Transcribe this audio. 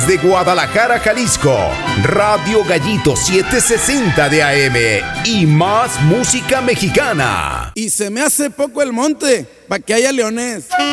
desde Guadalajara, Jalisco, Radio Gallito 760 de AM y más música mexicana. Y se me hace poco el monte, pa' que haya leones.